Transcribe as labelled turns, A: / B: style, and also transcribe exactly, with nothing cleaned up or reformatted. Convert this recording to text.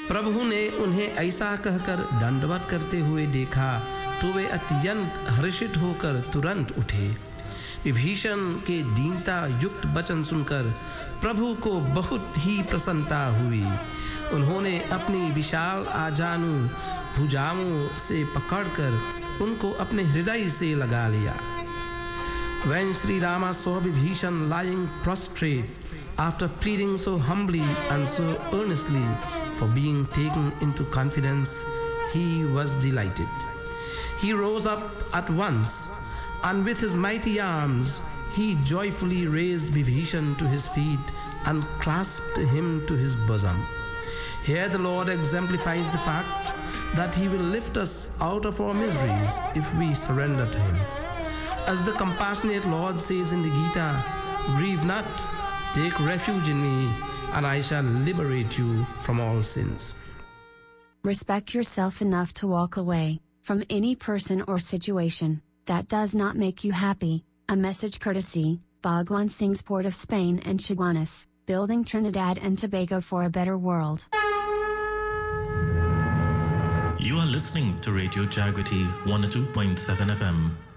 A: प्रभु ने उन्हें ऐसा कहकर दंडवत करते हुए देखा तो वे अत्यंत हर्षित होकर तुरंत उठे। विभीषण के दीनता युक्त वचन सुनकर प्रभु को बहुत ही प्रसन्नता हुई। उन्होंने अपनी विशाल आजानु भुजाओं से पकड़कर उनको अपने हृदय से लगा लिया। When Sri Rama saw Vibhishan lying prostrate after pleading so humbly and so earnestly for being taken into confidence, he was delighted. He rose up at once, and with his mighty arms, he joyfully raised Vibhishan to his feet and clasped him to his bosom. Here the Lord exemplifies the fact that he will lift us out of our miseries if we surrender to him. As the compassionate Lord says in the Gita, "Grieve not, take refuge in me, and I shall liberate you from all sins."
B: Respect yourself enough to walk away from any person or situation that does not make you happy. A message courtesy, Bhagwan Singh's Port of Spain and Chaguanas, building Trinidad and Tobago for a better world.
C: You are listening to Radio Jagriti one oh two point seven F M.